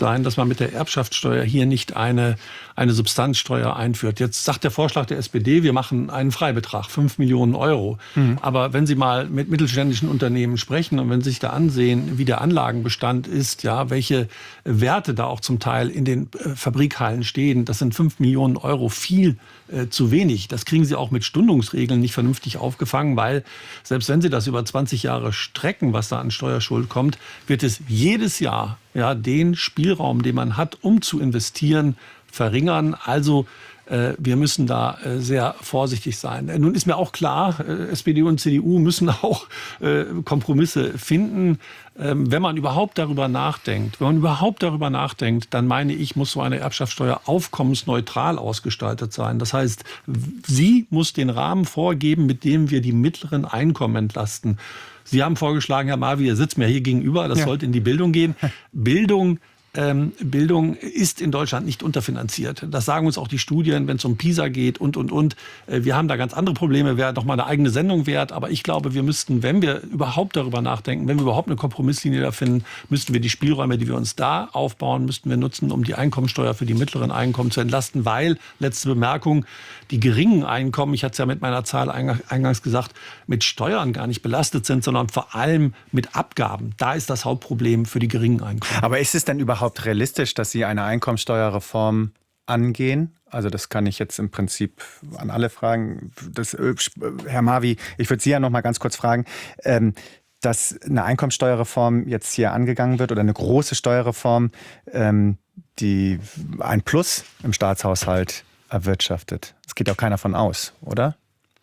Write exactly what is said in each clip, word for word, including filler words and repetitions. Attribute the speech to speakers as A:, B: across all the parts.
A: sein, dass man mit der Erbschaftssteuer hier nicht eine, eine Substanzsteuer einführt. Jetzt sagt der Vorschlag der S P D, wir machen einen Freibetrag, fünf Millionen Euro. Mhm. Aber wenn Sie mal mit mittelständischen Unternehmen sprechen und wenn Sie sich da ansehen, wie der Anlagenbestand ist, ja, welche Werte da auch zum Teil in den äh, Fabrikhallen stehen, das sind fünf Millionen Euro viel äh, zu wenig. Das kriegen Sie auch mit Stundungsregeln nicht vernünftig aufgefangen, weil selbst wenn Sie das über zwanzig Jahre strecken, was da an Steuerschuld kommt, wird es jedes Jahr ja, den Spielraum, den man hat, um zu investieren, verringern. Also äh, wir müssen da äh, sehr vorsichtig sein. Äh, nun ist mir auch klar, äh, S P D und C D U müssen auch äh, Kompromisse finden. Ähm, wenn man überhaupt darüber nachdenkt, wenn man überhaupt darüber nachdenkt, dann meine ich, muss so eine Erbschaftssteuer aufkommensneutral ausgestaltet sein. Das heißt, sie muss den Rahmen vorgeben, mit dem wir die mittleren Einkommen entlasten. Sie haben vorgeschlagen, Herr Marvi, ihr sitzt mir hier gegenüber, das ja. sollte in die Bildung gehen. Bildung Ähm, Bildung ist in Deutschland nicht unterfinanziert. Das sagen uns auch die Studien, wenn es um PISA geht und, und, und. Äh, wir haben da ganz andere Probleme, wäre doch mal eine eigene Sendung wert. Aber ich glaube, wir müssten, wenn wir überhaupt darüber nachdenken, wenn wir überhaupt eine Kompromisslinie da finden, müssten wir die Spielräume, die wir uns da aufbauen, müssten wir nutzen, um die Einkommensteuer für die mittleren Einkommen zu entlasten. Weil, letzte Bemerkung, die geringen Einkommen, ich hatte es ja mit meiner Zahl eingangs gesagt, mit Steuern gar nicht belastet sind, sondern vor allem mit Abgaben. Da ist das Hauptproblem für die geringen Einkommen.
B: Aber ist es denn überhaupt überhaupt realistisch, dass Sie eine Einkommensteuerreform angehen? Also das kann ich jetzt im Prinzip an alle fragen. Das, Herr Marvi, ich würde Sie ja noch mal ganz kurz fragen, ähm, dass eine Einkommensteuerreform jetzt hier angegangen wird oder eine große Steuerreform, ähm, die ein Plus im Staatshaushalt erwirtschaftet. Das geht auch keiner von aus, oder?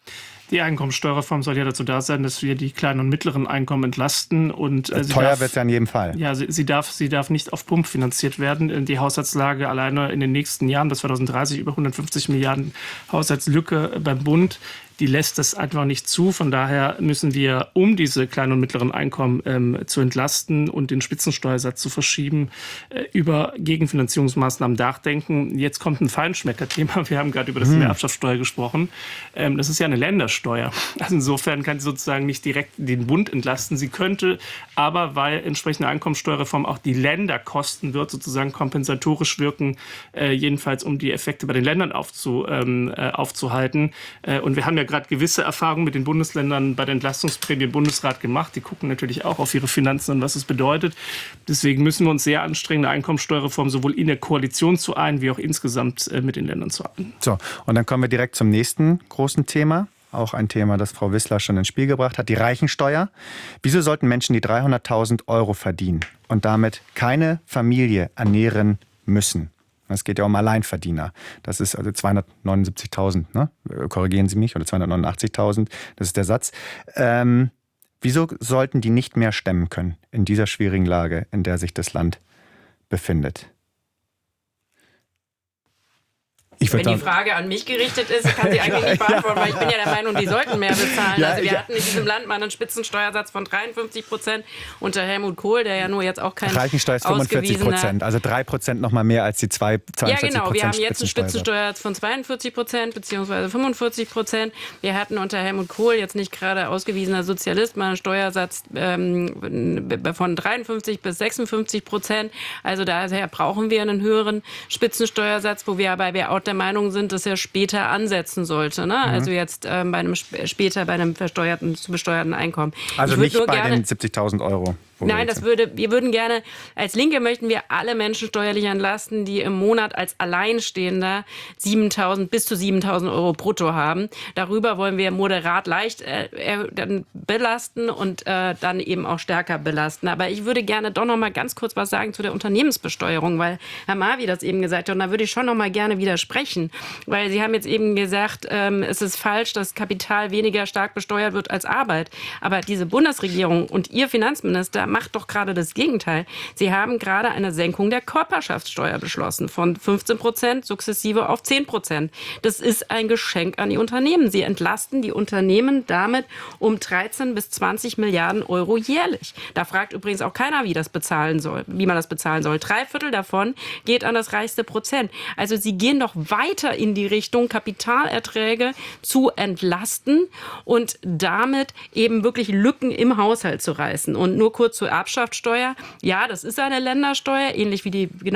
C: Die Einkommensteuerreform soll ja dazu da sein, dass wir die kleinen und mittleren Einkommen entlasten. Und, äh,
B: teuer wird es ja in jedem Fall.
C: Ja, sie, sie, darf, sie darf nicht auf Pump finanziert werden. Die Haushaltslage alleine in den nächsten Jahren, bis zwanzig dreißig, über hundertfünfzig Milliarden Haushaltslücke beim Bund. Die lässt das einfach nicht zu. Von daher müssen wir, um diese kleinen und mittleren Einkommen ähm, zu entlasten und den Spitzensteuersatz zu verschieben, äh, über Gegenfinanzierungsmaßnahmen nachdenken. Jetzt kommt ein Feinschmecker-Thema. Wir haben gerade über das Thema hm. Erbschaftssteuer gesprochen. Ähm, das ist ja eine Ländersteuer. Also insofern kann sie sozusagen nicht direkt den Bund entlasten. Sie könnte aber, weil entsprechende Einkommensteuerreform auch die Länder kosten wird, sozusagen kompensatorisch wirken, äh, jedenfalls um die Effekte bei den Ländern aufzu, ähm, äh, aufzuhalten. Äh, und wir haben ja gerade gewisse Erfahrungen mit den Bundesländern bei der Entlastungsprämie im Bundesrat gemacht. Die gucken natürlich auch auf ihre Finanzen und was es bedeutet. Deswegen müssen wir uns sehr anstrengen, eine Einkommensteuerreform sowohl in der Koalition zu ein, wie auch insgesamt mit den Ländern zu ein.
B: So, und dann kommen wir direkt zum nächsten großen Thema. Auch ein Thema, das Frau Wissler schon ins Spiel gebracht hat, die Reichensteuer. Wieso sollten Menschen, die dreihunderttausend Euro verdienen und damit keine Familie ernähren müssen? Es geht ja um Alleinverdiener. Das ist also zweihundertneunundsiebzigtausend, ne? Korrigieren Sie mich, oder zweihundertneunundachtzigtausend, das ist der Satz. Ähm, wieso sollten die nicht mehr stemmen können in dieser schwierigen Lage, in der sich das Land befindet?
D: Ich Wenn die Frage an mich gerichtet ist, kann sie eigentlich nicht beantworten, weil ich bin ja der Meinung, die sollten mehr bezahlen. Ja, also wir ja. hatten in diesem Land mal einen Spitzensteuersatz von dreiundfünfzig Prozent unter Helmut Kohl, der ja nur jetzt auch kein
B: Reichensteuer ist fünfundvierzig Prozent, also drei Prozent noch mal mehr als die zwei, zweiundvierzig Prozent.
D: Ja genau, wir haben jetzt einen Spitzensteuersatz von zweiundvierzig Prozent bzw. fünfundvierzig Prozent. Wir hatten unter Helmut Kohl, jetzt nicht gerade ausgewiesener Sozialist, mal einen Steuersatz ähm, von dreiundfünfzig bis sechsundfünfzig Prozent. Also daher brauchen wir einen höheren Spitzensteuersatz, wo wir aber wir auch der Meinung sind, dass er später ansetzen sollte. Ne? Mhm. Also jetzt ähm, bei einem später bei einem versteuerten, zu besteuerten Einkommen.
B: Also nicht bei gerne, den siebzigtausend Euro.
D: Nein, das würde, wir würden gerne, als Linke möchten wir alle Menschen steuerlich entlasten, die im Monat als Alleinstehender siebentausend bis zu siebentausend Euro brutto haben. Darüber wollen wir moderat leicht äh, dann belasten und äh, dann eben auch stärker belasten. Aber ich würde gerne doch noch mal ganz kurz was sagen zu der Unternehmensbesteuerung, weil Herr Marvi das eben gesagt hat und da würde ich schon noch mal gerne widersprechen, weil Sie haben jetzt eben gesagt, ähm, es ist falsch, dass Kapital weniger stark besteuert wird als Arbeit. Aber diese Bundesregierung und Ihr Finanzminister macht doch gerade das Gegenteil. Sie haben gerade eine Senkung der Körperschaftssteuer beschlossen von fünfzehn Prozent sukzessive auf zehn Prozent. Das ist ein Geschenk an die Unternehmen. Sie entlasten die Unternehmen damit um dreizehn bis zwanzig Milliarden Euro jährlich. Da fragt übrigens auch keiner, wie das bezahlen soll, wie man das bezahlen soll. Drei Viertel davon geht an das reichste Prozent. Also Sie gehen doch weiter in die Richtung, Kapitalerträge zu entlasten und damit eben wirklich Lücken im Haushalt zu reißen. Und nur kurz zur Erbschaftssteuer. Ja, das ist eine Ländersteuer, ähnlich wie die